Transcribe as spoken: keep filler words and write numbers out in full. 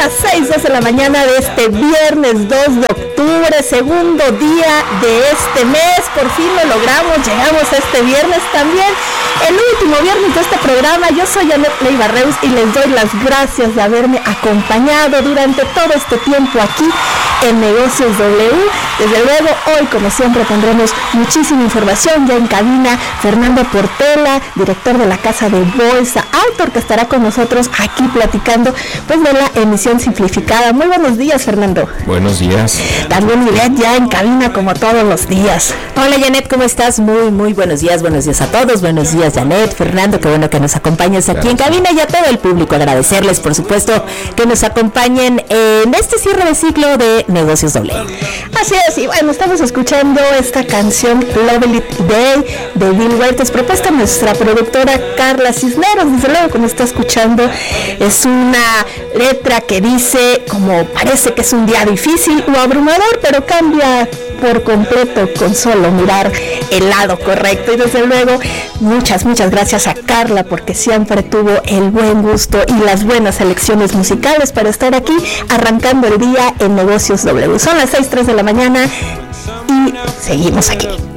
las seis de la mañana de este viernes dos de octubre, segundo día de este mes. Por fin lo logramos, llegamos a este viernes también, el último viernes de este programa. Yo soy Janet Leiva Reus y les doy las gracias de haberme acompañado durante todo este tiempo aquí en Negocios W. Desde luego, hoy, como siempre, tendremos muchísima información. Ya en cabina, Fernando Portela, director de la Casa de Bolsa, autor, que estará con nosotros aquí platicando pues de la emisión simplificada. Muy buenos días, Fernando. Buenos días. También Miret ya en cabina como todos los días. Hola, Janet, ¿cómo estás? Muy, muy buenos días, buenos días a todos. Buenos días, Janet, Fernando, qué bueno que nos acompañes aquí en cabina y a todo el público. Agradecerles, por supuesto, que nos acompañen en este cierre de ciclo de Negocios W. Así es, y bueno, estamos escuchando esta canción Lovely Day de Bill Huertas, propuesta nuestra productora Carla Cisneros. Desde luego, como está escuchando, es una letra que dice, como parece que es un día difícil o abrumador, pero cambia por completo con solo mirar el lado correcto. Y desde luego, muchas, muchas gracias a Carla, porque siempre tuvo el buen gusto y las buenas elecciones musicales para estar aquí arrancando el día en Negocios W. Son las seis tres de la mañana y seguimos aquí.